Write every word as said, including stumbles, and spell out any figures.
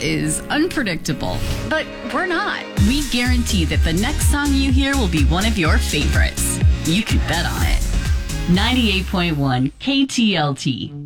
is unpredictable, but we're not. We guarantee that the next song you hear will be one of your favorites. You can bet on it. ninety-eight point one K T L T.